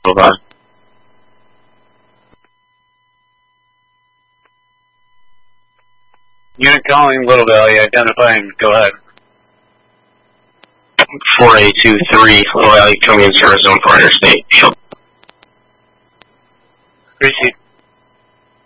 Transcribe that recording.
Bye-bye. Unit calling Little Valley, identifying, go ahead. 4823, Little Valley, coming in service zone for interstate. Receive.